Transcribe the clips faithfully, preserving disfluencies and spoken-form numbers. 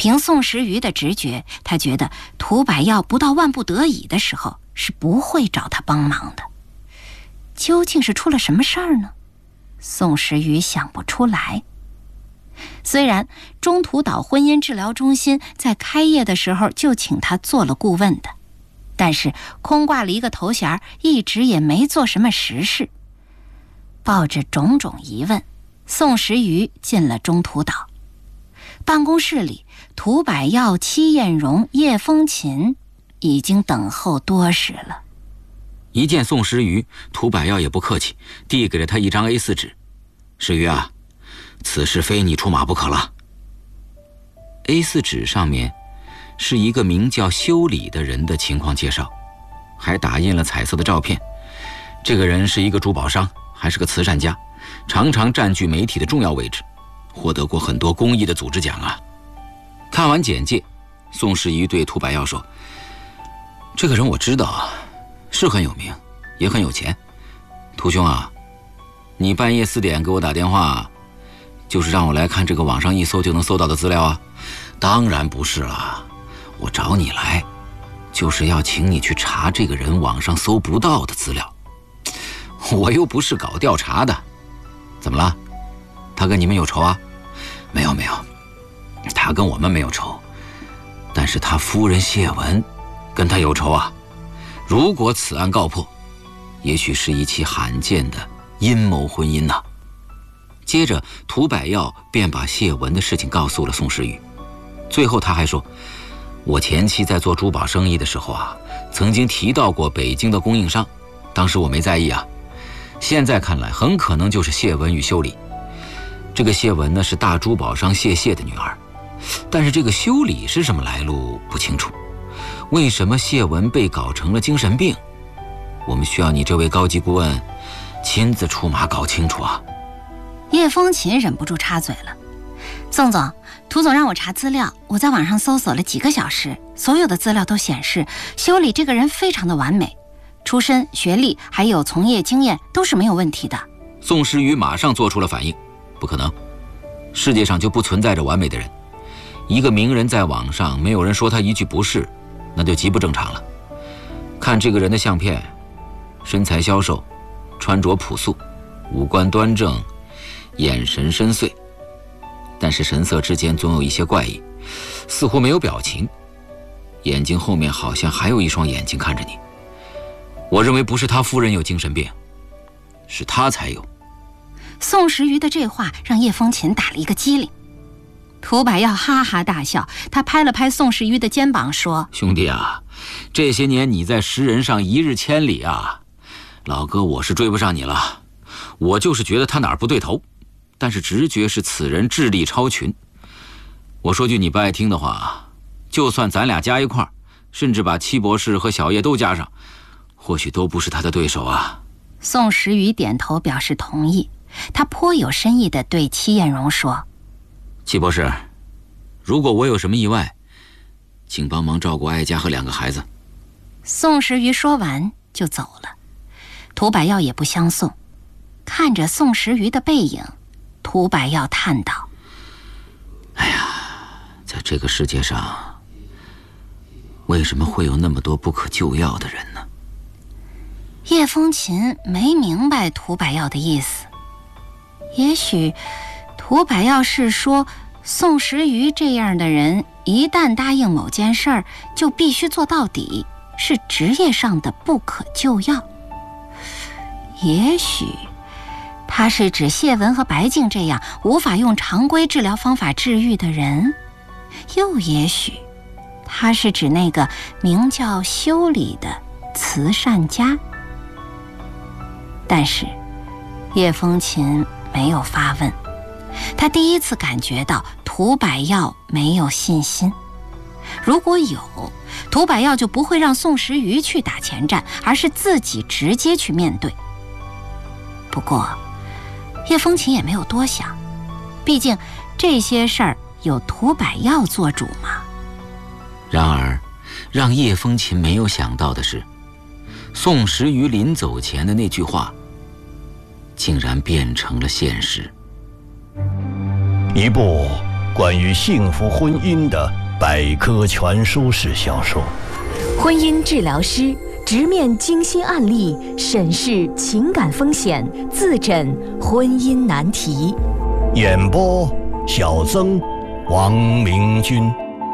凭宋时瑜的直觉，他觉得涂百耀不到万不得已的时候是不会找他帮忙的。究竟是出了什么事儿呢？宋时瑜想不出来。虽然中途岛婚姻治疗中心在开业的时候就请他做了顾问的，但是空挂了一个头衔，一直也没做什么实事。抱着种种疑问，宋时瑜进了中途岛。办公室里，涂百耀、戚艳荣、叶风琴已经等候多时了。 一见宋时瑜，涂百耀也不客气，递给了他一张 A 四 纸。时瑜啊，此事非你出马不可了。A 四 纸上面是一个名叫修理的人的情况介绍，还打印了彩色的照片。这个人是一个珠宝商，还是个慈善家，常常占据媒体的重要位置，获得过很多公益的组织奖啊。看完简介，宋时瑜对涂百耀说：“这个人我知道啊，是很有名，也很有钱。涂兄啊，你半夜四点给我打电话，就是让我来看这个网上一搜就能搜到的资料啊？”“当然不是了，我找你来，就是要请你去查这个人网上搜不到的资料。我又不是搞调查的。怎么了？他跟你们有仇啊？”“没有没有，他跟我们没有仇，但是他夫人谢文跟他有仇啊。如果此案告破，也许是一起罕见的阴谋婚姻呐。”接着涂百耀便把谢文的事情告诉了宋时瑜。最后他还说：“我前期在做珠宝生意的时候啊，曾经提到过北京的供应商，当时我没在意啊。现在看来，很可能就是谢文与修理。这个谢文呢，是大珠宝商谢谢的女儿，但是这个修理是什么来路不清楚。为什么谢文被搞成了精神病？我们需要你这位高级顾问亲自出马搞清楚啊。” 叶风琴忍不住插嘴了：“宋总，涂总让我查资料，我在网上搜索了几个小时，所有的资料都显示修理这个人非常的完美，出身、学历还有从业经验都是没有问题的。” 宋时瑜马上做出了反应：“不可能，世界上就不存在着完美的人。一个名人在网上没有人说他一句不是，那就极不正常了。看这个人的相片，身材消瘦，穿着朴素，五官端正，眼神深邃，但是神色之间总有一些怪异，似乎没有表情，眼睛后面好像还有一双眼睛看着你。我认为不是他夫人有精神病，是他才有。” 宋时瑜的这话让叶风琴打了一个激灵。涂百耀哈哈大笑，他拍了拍宋时瑜的肩膀说：“ 兄弟啊，这些年你在识人上一日千里啊，老哥我是追不上你了。我就是觉得他哪儿不对头，但是直觉是此人智力超群。我说句你不爱听的话，就算咱俩加一块儿，甚至把戚博士和小叶都加上，或许都不是他的对手啊。” 宋时瑜点头表示同意，他颇有深意地对戚艳荣说：“ 戚博士，如果我有什么意外，请帮忙照顾哀家和两个孩子。” 宋时瑜说完就走了。涂百耀也不相送，看着宋时瑜的背影，涂百耀叹道：“ 哎呀，在这个世界上，为什么会有那么多不可救药的人呢？” 叶风琴没明白涂百耀的意思，也许涂百耀是说宋时瑜这样的人一旦答应某件事儿就必须做到底，是职业上的不可救药。也许他是指谢文和白静这样无法用常规治疗方法治愈的人，又也许他是指那个名叫修理的慈善家。但是叶风琴没有发问，他第一次感觉到涂百耀没有信心。如果有，涂百耀就不会让宋时瑜去打前站，而是自己直接去面对。不过叶风琴也没有多想，毕竟这些事儿有涂百耀做主嘛。 然而让叶风琴没有想到的是，宋时瑜临走前的那句话竟然变成了现实。 一部关于幸福婚姻的百科全书式销售。 婚姻治疗师直面精心案例，审视情感风险，自诊婚姻难题。 演播：小曾、王明君。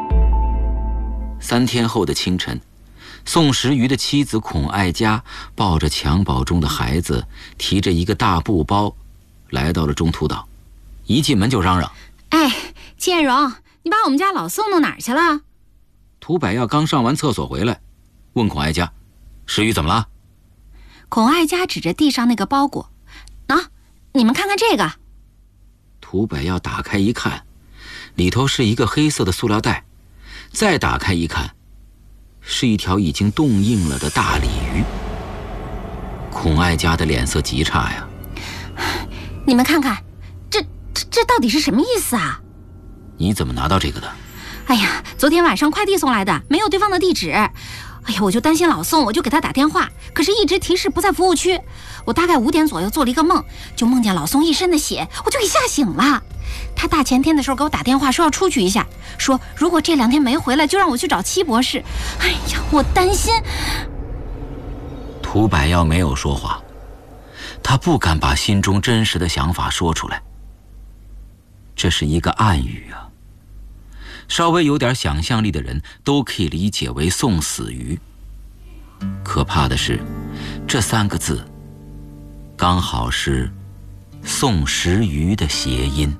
三天后的清晨，宋时瑜的妻子孔爱家抱着襁褓中的孩子，提着一个大布包，来到了中途岛。一进门就嚷嚷：“ 哎，戚艳荣，你把我们家老宋弄哪儿去了？” 涂百耀刚上完厕所回来，问孔爱家：“时瑜怎么了？” 孔爱家指着地上那个包裹：“啊，你们看看这个。” 涂百耀打开一看，里头是一个黑色的塑料袋，再打开一看，是一条已经冻硬了的大鲤鱼。孔爱家的脸色极差呀！ 你们看看，这这这到底是什么意思啊？ 你怎么拿到这个的？ 哎呀，昨天晚上快递送来的，没有对方的地址。哎呀，我就担心老宋，我就给他打电话，可是一直提示不在服务区。我大概五点左右做了一个梦，就梦见老宋一身的血，我就给吓醒了。他大前天的时候给我打电话说要出去一下，说如果这两天没回来，就让我去找戚博士。哎呀，我担心。 涂百耀没有说话，他不敢把心中真实的想法说出来。这是一个暗语啊，稍微有点想象力的人都可以理解为宋死鱼。可怕的是，这三个字刚好是宋时瑜的谐音。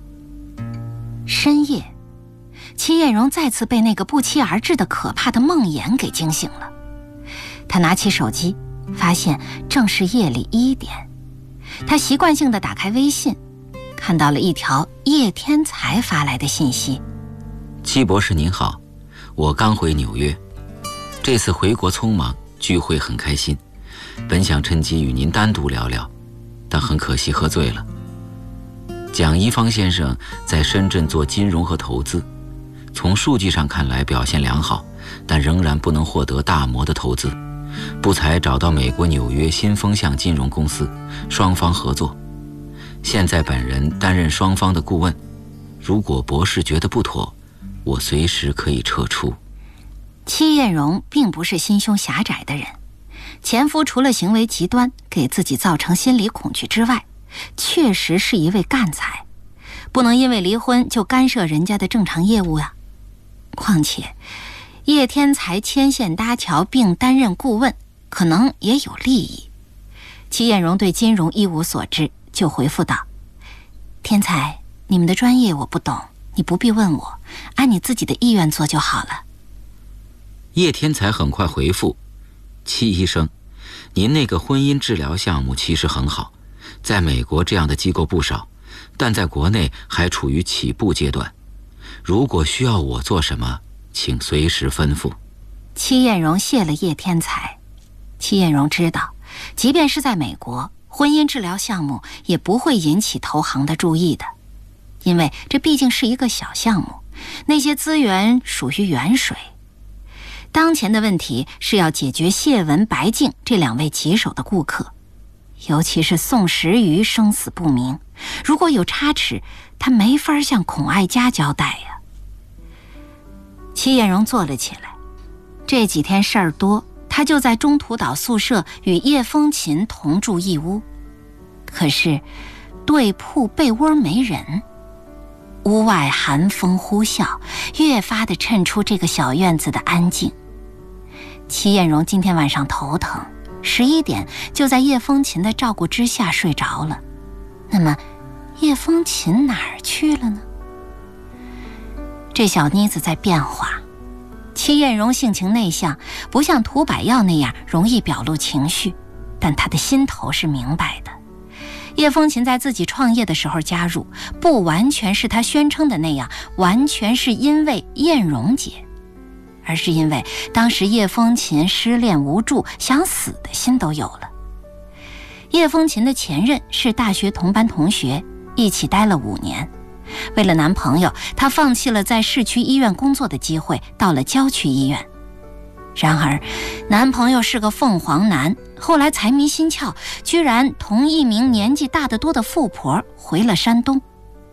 深夜，戚艳荣再次被那个不期而至的可怕的梦魇给惊醒了。他拿起手机，发现正是夜里一点。他习惯性地打开微信，看到了一条叶天才发来的信息：“ 戚博士您好，我刚回纽约，这次回国匆忙，聚会很开心，本想趁机与您单独聊聊，但很可惜喝醉了。蒋一方先生在深圳做金融和投资，从数据上看来表现良好，但仍然不能获得大摩的投资，不才找到美国纽约新风向金融公司，双方合作。现在本人担任双方的顾问，如果博士觉得不妥，我随时可以撤出。” 戚艳荣并不是心胸狭窄的人，前夫除了行为极端，给自己造成心理恐惧之外，确实是一位干才，不能因为离婚就干涉人家的正常业务啊。况且叶天才牵线搭桥并担任顾问，可能也有利益。戚艳荣对金融一无所知，就回复道：“天才，你们的专业我不懂，你不必问我，按你自己的意愿做就好了。” 叶天才很快回复：“戚医生，您那个婚姻治疗项目其实很好，在美国这样的机构不少，但在国内还处于起步阶段。如果需要我做什么，请随时吩咐。” 戚艳荣谢了叶天才。戚艳荣知道，即便是在美国，婚姻治疗项目也不会引起投行的注意的，因为这毕竟是一个小项目，那些资源属于远水。当前的问题是要解决谢文、白静这两位棘手的顾客，尤其是宋时瑜生死不明，如果有差池，他没法向孔爱家交代呀。戚艳荣坐了起来，这几天事儿多，他就在中途岛宿舍与叶风琴同住一屋，可是对铺被窝没人，屋外寒风呼啸，越发的衬出这个小院子的安静。戚艳荣今天晚上头疼，十一点就在叶风琴的照顾之下睡着了。那么叶风琴哪儿去了呢？这小妮子在变化，戚艳荣性情内向，不像涂百耀那样容易表露情绪，但她的心头是明白的。叶风琴在自己创业的时候加入，不完全是她宣称的那样，完全是因为艳荣姐，而是因为当时叶风琴失恋无助，想死的心都有了。叶风琴的前任是大学同班同学，一起待了五年。为了男朋友，她放弃了在市区医院工作的机会，到了郊区医院。然而男朋友是个凤凰男，后来财迷心窍，居然同一名年纪大得多的富婆回了山东。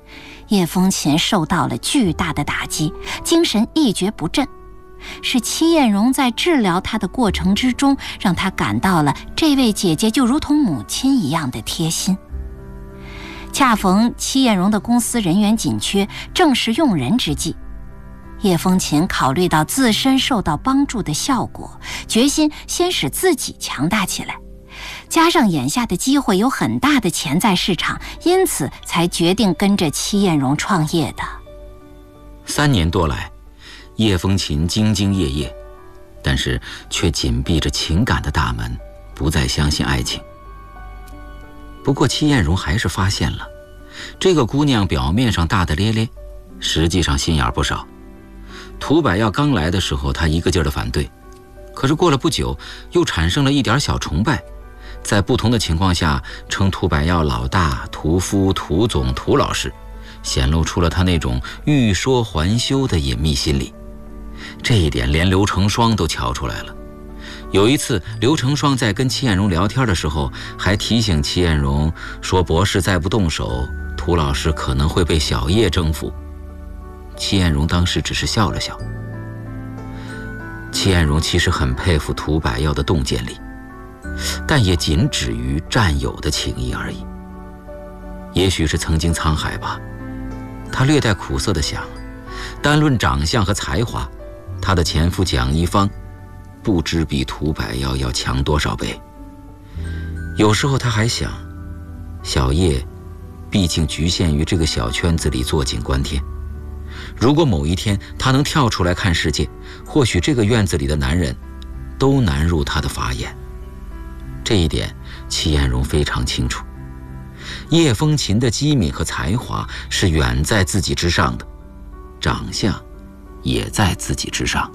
叶风琴受到了巨大的打击，精神一蹶不振。是戚艳荣在治疗她的过程之中，让她感到了这位姐姐就如同母亲一样的贴心。恰逢戚艳荣的公司人员紧缺，正是用人之际，叶风琴考虑到自身受到帮助的效果，决心先使自己强大起来。加上眼下的机会有很大的潜在市场，因此才决定跟着戚艳荣创业的。 三年多来，叶风琴兢兢业业，但是却紧闭着情感的大门，不再相信爱情。不过戚艳荣还是发现了，这个姑娘表面上大大咧咧，实际上心眼不少。涂百耀刚来的时候，她一个劲儿的反对，可是过了不久，又产生了一点小崇拜，在不同的情况下称涂百耀老大、屠夫、涂总、涂老师，显露出了他那种欲说还休的隐秘心理。这一点连刘成双都瞧出来了。有一次，刘成双在跟戚艳荣聊天的时候，还提醒戚艳荣说，博士再不动手，涂老师可能会被小叶征服。戚艳荣当时只是笑了笑。戚艳荣其实很佩服涂百耀的洞见力，但也仅止于战友的情谊而已。也许是曾经沧海吧，他略带苦涩地想，单论长相和才华，他的前夫蒋一芳不知比涂百耀要强多少倍。有时候他还想，小叶毕竟局限于这个小圈子里坐井观天，如果某一天他能跳出来看世界，或许这个院子里的男人都难入他的法眼。这一点戚艳荣非常清楚。叶风琴的机敏和才华是远在自己之上的，长相也在自己之上。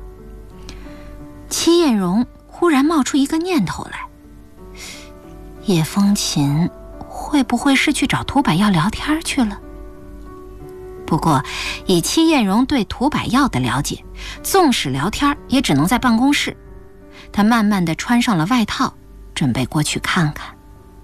戚艳荣忽然冒出一个念头来，叶风琴会不会是去找涂百耀聊天去了？不过以戚艳荣对涂百耀的了解，纵使聊天也只能在办公室。她慢慢地穿上了外套，准备过去看看。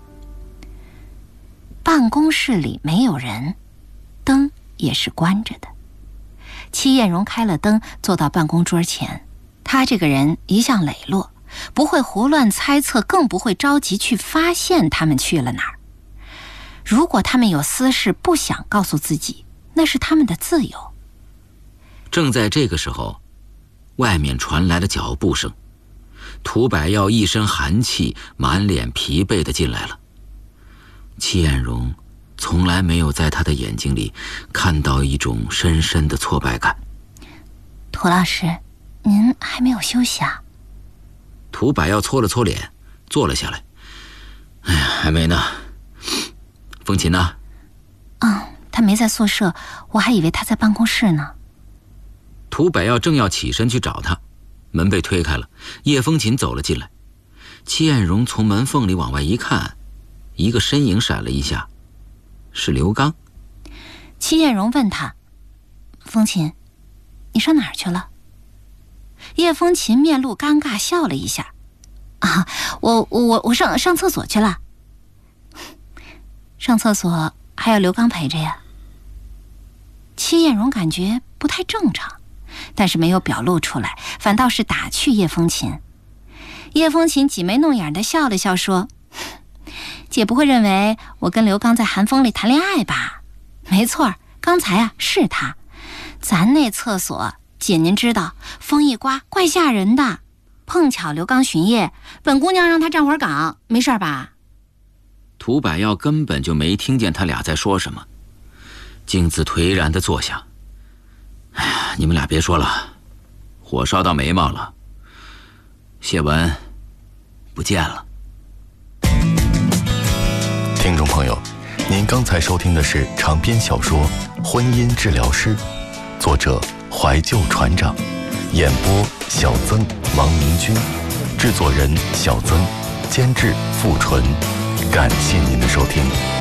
办公室里没有人，灯也是关着的。戚艳荣开了灯，坐到办公桌前。她这个人一向磊落，不会胡乱猜测，更不会着急去发现他们去了哪儿。如果他们有私事不想告诉自己，那是他们的自由。 正在这个时候，外面传来了脚步声，涂百耀一身寒气，满脸疲惫地进来了。戚艳荣从来没有在他的眼睛里看到一种深深的挫败感。 涂老师，您还没有休息啊？ 涂百耀搓了搓脸，坐了下来。哎呀，还没呢。风琴呢？ 嗯，他没在宿舍，我还以为他在办公室呢。 涂百耀正要起身去找他，门被推开了，叶风琴走了进来。戚艳荣从门缝里往外一看，一个身影闪了一下，是刘刚。 戚艳荣问他：“风琴，你上哪儿去了？”叶风琴面露尴尬，笑了一下：“啊，我我我上上厕所去了。”上厕所还要刘刚陪着呀。戚艳荣感觉不太正常，但是没有表露出来，反倒是打趣叶风琴。叶风琴挤眉弄眼地笑了笑，说：“姐不会认为我跟刘刚在寒风里谈恋爱吧？没错，刚才啊是他。咱那厕所，姐您知道，风一刮怪吓人的。碰巧刘刚巡夜，本姑娘让他站会儿岗，没事吧？” 涂百耀根本就没听见他俩在说什么，径自颓然地坐下。哎呀，你们俩别说了，火烧到眉毛了。谢文不见了。 听众朋友，您刚才收听的是长篇小说《婚姻治疗师》，作者怀旧船长，演播小曾、王明君，制作人小曾，监制付纯。感谢您的收听。